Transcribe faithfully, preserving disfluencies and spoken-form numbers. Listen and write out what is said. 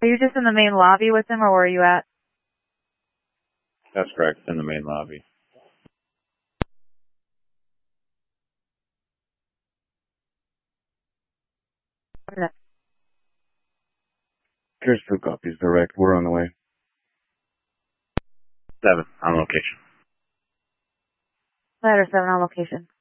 Are you just in the main lobby with him, or where are you at? That's correct, in the main lobby. Okay. Here's two copies, direct. We're on the way. Seven, on location. Ladder seven on location.